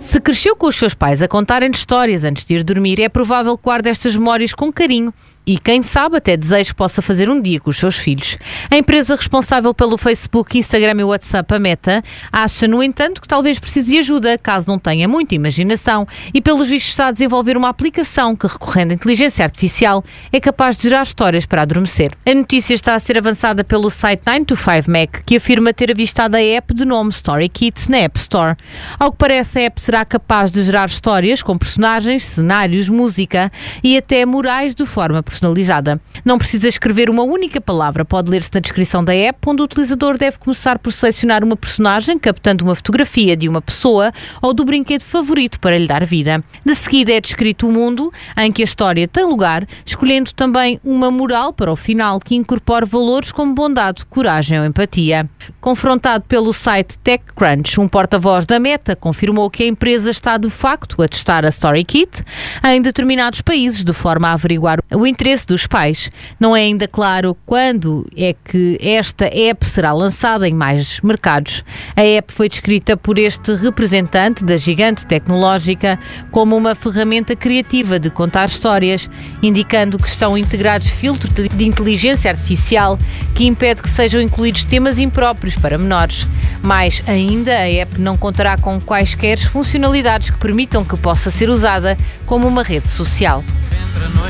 Se cresceu com os seus pais a contarem-lhe histórias antes de ir dormir, é provável que guarde estas memórias com carinho. E quem sabe até deseja que possa fazer um dia com os seus filhos. A empresa responsável pelo Facebook, Instagram e WhatsApp, a Meta, acha, no entanto, que talvez precise de ajuda, caso não tenha muita imaginação, e pelos vistos está a desenvolver uma aplicação que, recorrendo à inteligência artificial, é capaz de gerar histórias para adormecer. A notícia está a ser avançada pelo site 9to5Mac, que afirma ter avistado a app de nome StoryKit na App Store. Ao que parece, a app será capaz de gerar histórias com personagens, cenários, música e até murais de forma personalizada. Não precisa escrever uma única palavra, pode ler-se na descrição da app, onde o utilizador deve começar por selecionar uma personagem, captando uma fotografia de uma pessoa ou do brinquedo favorito para lhe dar vida. De seguida é descrito o mundo em que a história tem lugar, escolhendo também uma moral para o final que incorpore valores como bondade, coragem ou empatia. Confrontado pelo site TechCrunch, um porta-voz da Meta confirmou que a empresa está de facto a testar a StoryKit em determinados países, de forma a averiguar o interesse dos pais. Não é ainda claro quando é que esta app será lançada em mais mercados. A app foi descrita por este representante da gigante tecnológica como uma ferramenta criativa de contar histórias, indicando que estão integrados filtros de inteligência artificial que impede que sejam incluídos temas impróprios para menores. Mais ainda, a app não contará com quaisquer funcionalidades que permitam que possa ser usada como uma rede social.